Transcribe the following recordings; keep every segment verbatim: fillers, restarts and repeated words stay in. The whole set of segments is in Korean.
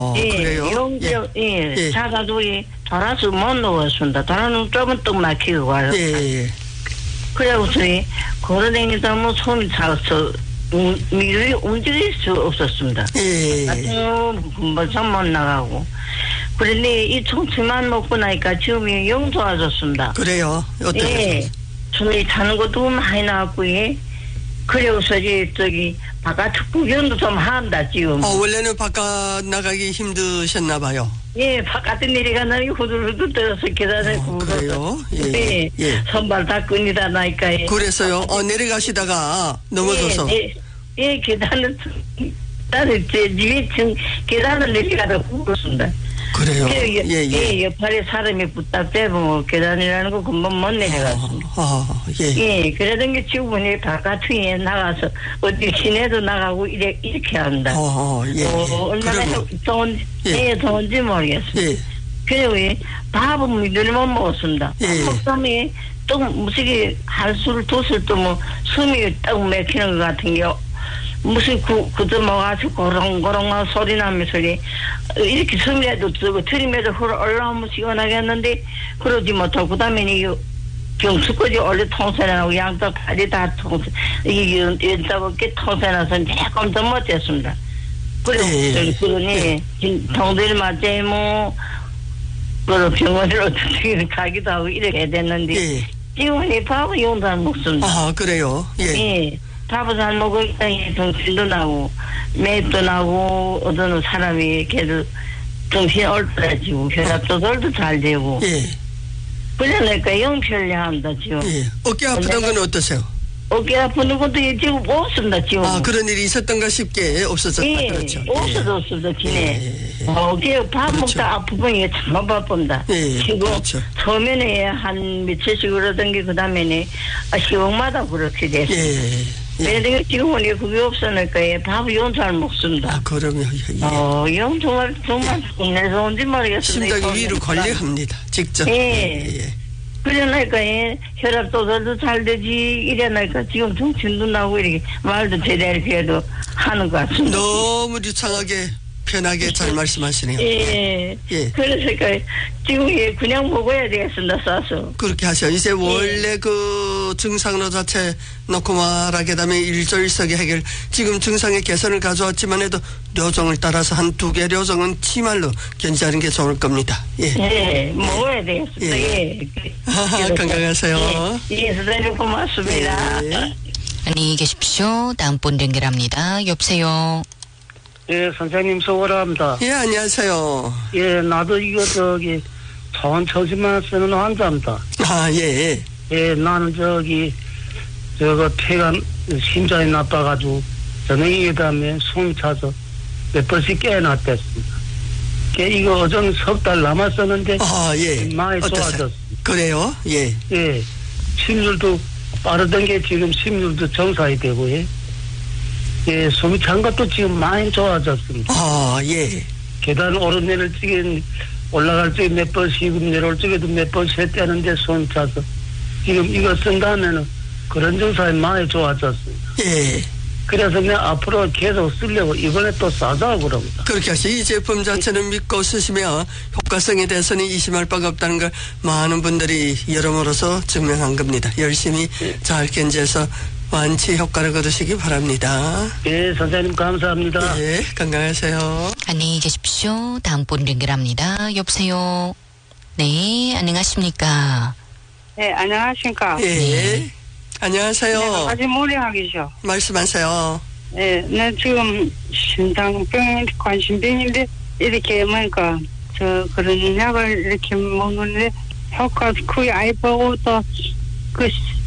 어, 예, 그래요? 용병, 예, 예. 자가들이 돌아서 못 누웠습니다. 돌아는 조금 떡 막히고 와요. 예, 예. 그래서니 걸어다니다 뭐 손이 차서 미리 움직일 수 없었습니다. 예. 뭐잠 못 나가고. 그런데 이 총치만 먹고 나니까 지금이 영 좋아졌습니다. 그래요? 어떻게? 예. 숨이 차는 것도 많이 나왔고, 예. 그래서 이제 저기 바깥 구경도 좀 한다 지금. 어, 원래는 바깥 나가기 힘드셨나 봐요. 예, 바깥에 내려가는 후들후들 떨어서 계단에 어, 굴러서. 그래요? 예. 예. 예. 선발 다 끈이다 나니까. 예. 그래서요. 어, 내려가시다가 넘어져서. 예, 예, 예 계단을 나는 제 위에 층 계단을 내려가다 굴렀습니다. 그래요? 예, 예, 예, 예. 예, 옆팔에 사람이 붙잡대면 계단이라는 거 금방 못 내려갔습니다. 아, 아, 예. 예, 그러던 게 지금은 바깥에 나가서 어디 시내도 나가고 이래, 이렇게 합니다. 어, 예. 어, 얼마나 그러면, 좋은, 예. 예, 좋은지 모르겠습니다. 예. 그리고 예, 밥은 미들이 못 먹었습니다. 예. 속담이 또 무슨 한술 두술 또 뭐 숨이 딱 막히는 것 같은 게 무슨 그, 그도 뭐가지고 고롱고롱한 소리 나면서 이렇게 숨이라도 뜨고 트림에도 흘러 올라오면 시원하게 했는데 그러지 못하고 그 다음에 이 경수까지 원래 통째나고 양쪽 다리 다 통째 이게 연자밖에 통째나서 조금 더 못했습니다. 그리고 예. 그러니 동들 맞지 뭐 그리고 병원을 어떻게 가기도 하고 이렇게 됐는데 예. 지금 이 밥은 용도 안 먹습니다. 아, 그래요? 예. 예. 밥을 잘 먹으니까 정신도 나고 맵도 나고 어떤 사람이 걔도 정신이 얼떨어지고 혈압조절도 잘 되고 예. 그러니까 영 편리합니다 지금. 예. 어깨 아프던 건 어떠세요? 어깨 아프는 것도 지금 없습니다 지금. 아, 그런 일이 있었던가 싶게 없어졌다. 예, 그렇죠. 없어졌습니다 지네. 예. 어깨 밥 그렇죠. 먹다 아프면 이게 참 바쁩니다. 예, 지금 그렇죠. 처음에는 한 며칠씩 그러던 게 그 다음에는 시험마다 그렇게 됐어요. 예. 예. 그런데 지금은 그게 없으니까 예, 밥을 영 잘 먹습니다. 아, 그러면, 예. 어, 영 정말 정말 내서 온지 모르겠습니다. 심장이 위로 걸려합니다. 직접. 예. 예. 그러니까 예, 혈압 조절도 잘 되지 이래니까 지금 정신도 나고 이렇게 말도 제대로 해도 하는 것 같습니다. 너무 유창하게 편하게 잘 말씀하시네요. 예. 예. 그래서 지금 예, 그냥 먹어야 되겠습니다. 싸서. 그렇게 하셔. 이제 원래 그 증상로 자체 놓고 말하게 되면 일조일석의 해결. 지금 증상의 개선을 가져왔지만 해도 료정을 따라서 한 두 개 료정은 치말로 견지하는 게 좋을 겁니다. 예. 예, 먹어야 되겠습니다. 예. 예. 건강하세요. 예, 예, 선생님 고맙습니다. 예. 안녕히 계십시오. 다음 분 연결합니다. 여보세요. 예, 선생님 수고합니다. 예, 안녕하세요. 예, 나도 이거 저기 차원 처지만 쓰는 환자입니다. 아, 예. 예, 나는 저기 저거 폐가 심장이 나빠가지고 저녁에 다음에 숨이 차서 몇 번씩 깨어났댔습니다. 깨 이거 어전 석 달 남았었는데 아, 예. 많이 어떠세요? 좋아졌습니다. 그래요? 예. 예, 심률도 빠르던 게 지금 심률도 정상이 되고 예. 예, 숨이 찬 것도 지금 많이 좋아졌습니다. 아, 예. 계단 오르내릴 적에 올라갈 적에 몇 번씩 내려올 적에도 몇 번씩 했다는데 손 차서 지금 이거 쓴 다음에는 그런 증상이 많이 좋아졌습니다. 예. 그래서 내가 앞으로 계속 쓰려고 이번에 또 사자고 그럽니다. 그렇게 하시. 이 제품 자체는 믿고 쓰시면 효과성에 대해서는 의심할 바가 없다는 걸 많은 분들이 여러모로서 증명한 겁니다. 열심히 예. 잘 견제해서 완치 효과를 거두시기 바랍니다. 예, 선생님 감사합니다. 예, 건강하세요. 안녕히 계십시오. 다음 분 연결합니다. 여보세요. 네, 안녕하십니까. 네, 안녕하십니까. 예. 네. 안녕하세요. 네, 아직 모레하기죠. 말씀하세요. 네, 내 지금 심장병, 관심병인데, 이렇게, 뭐니까, 저, 그런 약을 이렇게 먹는데, 효과 크게 아이 보고 또, 그,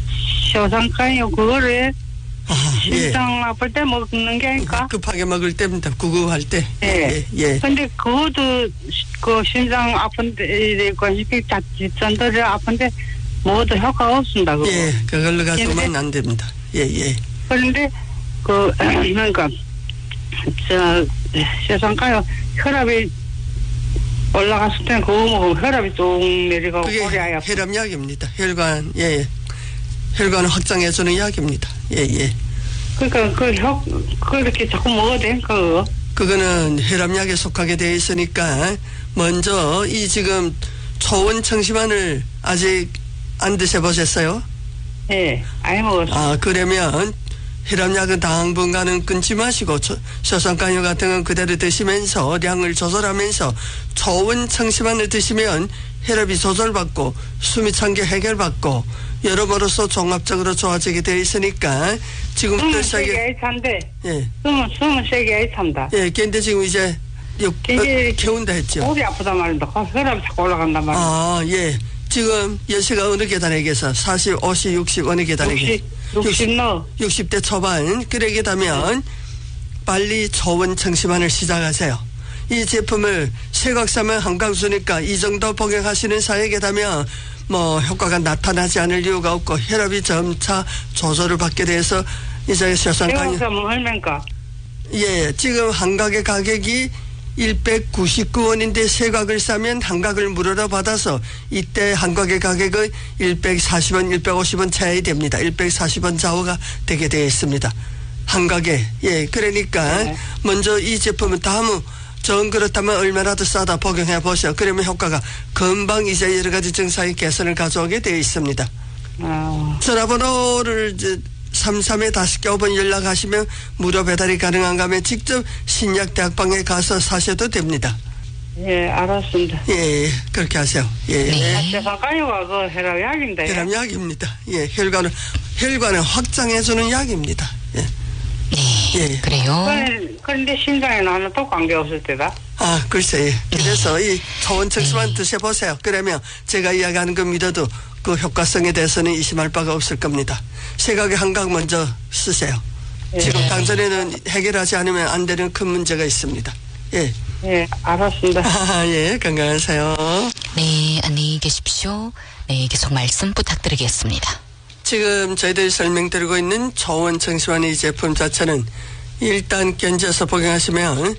쇼상가요, 그거를, 아, 예. 심장 아플 때 먹는 게 아닐까? 급하게 먹을 때입니다. 구구할 때. 네. 예, 예. 근데 그것도, 그 심장 아픈데, 관심병 전도를 아픈데, 뭐도 효과가 없습니다, 그거. 예, 그걸로 가서만 근데- 안 됩니다. 예, 예. 그런데 그 그러니까 저 세상가요 혈압이 올라갔을 때 그거 먹으면 혈압이 쭉 내려가고 그게 꼬리 아야. 혈압약입니다. 혈관, 예, 예. 혈관 확장해주는 약입니다. 예, 예. 그러니까 그효 그렇게 자꾸 먹어도 돼 그거. 그거는 혈압약에 속하게 되어 있으니까 먼저 이 지금 초원 청심환을 아직 안 드셔보셨어요? 예, 아니 먹었어요. 아, 그러면 혈압약은 당분간은 끊지 마시고 쇼산강요 같은 건 그대로 드시면서 량을 조절하면서 초원 청심환을 드시면 혈압이 조절받고 숨이 찬 게 해결받고 여러모로서 종합적으로 좋아지게 되어 있으니까 지금부터 숨은 시작해. 세게 찬데. 예. 숨은 숨은 세게 찬다. 예, 근데 지금 이제 육, 이게 어, 개운다 했죠. 목이 아프단 말인데 혈압이 자꾸 올라간단 말이야. 아, 예. 지금 연세가 어느 계단에 계서 사십, 오십, 육십 어느 계단에 계서 육십, 육십 넣어. 육십 대 초반 그러게 되면 빨리 초원 청심환을 시작하세요. 이 제품을 세곽사면 한강수니까 이 정도 복용하시는 사이에 되면 뭐 효과가 나타나지 않을 이유가 없고 혈압이 점차 조절을 받게 돼서 이제 쇼산강요. 세곽사면 얼마인가? 예, 지금 한각의 가격이 백구십구 원인데 세곽을 싸면 한각을 무료로 받아서 이때 한각의 가격은 백사십 원, 백오십 원 차이 됩니다. 백사십 원 좌우가 되게 되어 있습니다. 한각에. 예, 그러니까 네. 먼저 이 제품은 다음 정 그렇다면 얼마나 더 싸다 복용해 보셔. 그러면 효과가 금방 이제 여러 가지 증상의 개선을 가져오게 되어 있습니다. 아, 전화번호를 이제 삼삼에 다섯 번 연락하시면 무료 배달이 가능한가 하면 직접 신약대학방에 가서 사셔도 됩니다. 예, 알았습니다. 예, 그렇게 하세요. 예. 네. 세상가요가 그 혈압약인데. 혈압약입니다. 예, 혈관을, 혈관을 확장해주는 약입니다. 예. 네. 예. 그래요. 그런데, 그런데 심장에는 하나 또 관계없을 때다. 아, 글쎄. 예. 그래서 이 초원 청심환 드셔보세요. 그러면 제가 이야기하는 거 믿어도 그 효과성에 대해서는 의심할 바가 없을 겁니다. 세각의 한각 먼저 쓰세요. 예. 지금 당전에는 해결하지 않으면 안 되는 큰 문제가 있습니다. 예. 예, 알았습니다. 아, 예, 건강하세요. 네, 안녕히 계십시오. 네, 계속 말씀 부탁드리겠습니다. 지금 저희들이 설명드리고 있는 초원 청심환의 이 제품 자체는 일단 견제해서 복용하시면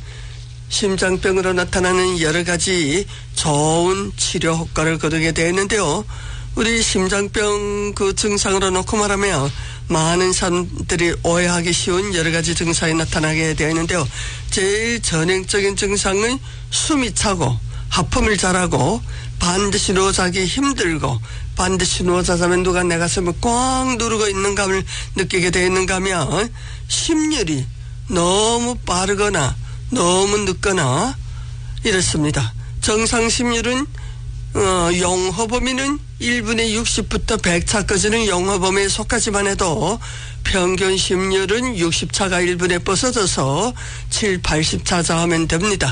심장병으로 나타나는 여러 가지 좋은 치료 효과를 거두게 되어 있는데요. 우리 심장병 그 증상으로 놓고 말하면 많은 사람들이 오해하기 쉬운 여러 가지 증상이 나타나게 되어 있는데요. 제일 전형적인 증상은 숨이 차고 하품을 잘하고 반드시 누워 자기 힘들고 반드시 누워 자자면 누가 내 가슴을 꽉 누르고 있는 감을 느끼게 되어 있는가 하면 심열이 너무 빠르거나 너무 늦거나 이렇습니다. 정상 심율은 어, 용허범위는 일 분에 육십부터 백 차까지는 용허범위에 속하지만 해도 평균 심율은 육십 차가 일 분에 벗어져서 칠, 팔십 차 좌우면 됩니다.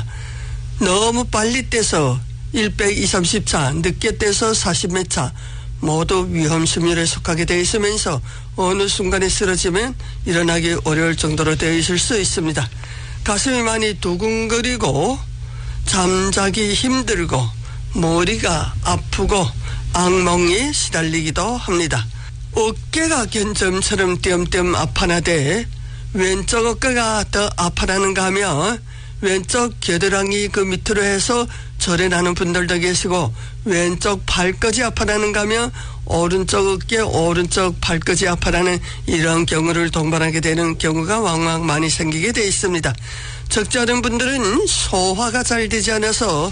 너무 빨리 떼서 백, 이십 차, 늦게 떼서 사십 몇 차 모두 위험 심율에 속하게 되어 있으면서 어느 순간에 쓰러지면 일어나기 어려울 정도로 되어 있을 수 있습니다. 가슴이 많이 두근거리고 잠자기 힘들고 머리가 아프고 악몽에 시달리기도 합니다. 어깨가 견점처럼 띄엄띄엄 아파나되 왼쪽 어깨가 더 아파나는가 하면 왼쪽 겨드랑이 그 밑으로 해서 절에 나는 분들도 계시고 왼쪽 발끝이 아파나는가 하면 오른쪽 어깨 오른쪽 발끝이 아파나는 이런 경우를 동반하게 되는 경우가 왕왕 많이 생기게 되어 있습니다. 적지 않은 분들은 소화가 잘 되지 않아서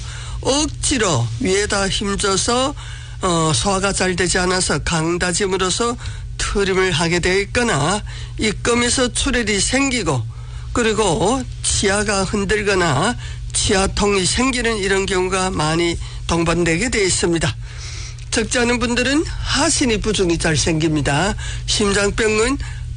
억지로 위에다 힘줘서 어, 소화가 잘 되지 않아서 강다짐으로써 트림을 하게 되어 있거나 입금에서 출혈이 생기고 그리고 치아가 흔들거나 치아통이 생기는 이런 경우가 많이 동반되게 되어 있습니다. 적지 않은 분들은 하신이 부종이 잘 생깁니다. 심장병은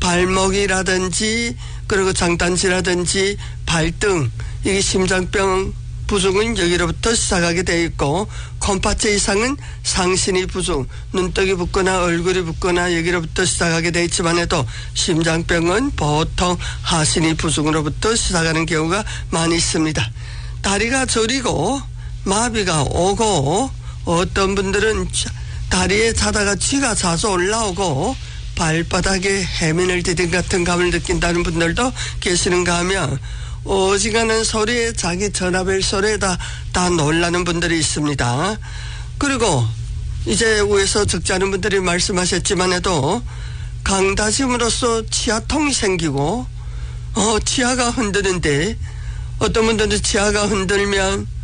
발목이라든지 그리고 장단지라든지 발등 이게 심장병 부종은 여기로부터 시작하게 되어 있고 콤파체 이상은 상신이 부종, 눈떡이 붓거나 얼굴이 붓거나 여기로부터 시작하게 되어 있지만 해도 심장병은 보통 하신이 부종으로부터 시작하는 경우가 많이 있습니다. 다리가 저리고 마비가 오고 어떤 분들은 다리에 자다가 쥐가 자주 올라오고 발바닥에 해민을 디딘 같은 감을 느낀다는 분들도 계시는가 하면 어지간한 소리에 자기 전화벨 소리에 다, 다 놀라는 분들이 있습니다. 그리고 이제 위에서 적지 않은 분들이 말씀하셨지만 해도 강다짐으로써 치아통이 생기고 어, 치아가 흔드는데 어떤 분들은 치아가 흔들면